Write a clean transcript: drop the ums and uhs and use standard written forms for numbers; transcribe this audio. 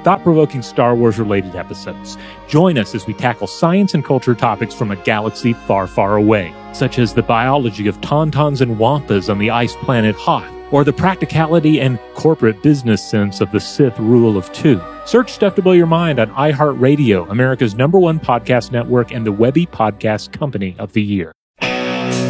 thought-provoking Star Wars-related episodes. Join us as we tackle science and culture topics from a galaxy far, far away, such as the biology of tauntauns and wampas on the ice planet Hoth, or the practicality and corporate business sense of the Sith Rule of Two. Search Stuff to Blow Your Mind on iHeartRadio, America's #1 podcast network and the Webby Podcast Company of the Year.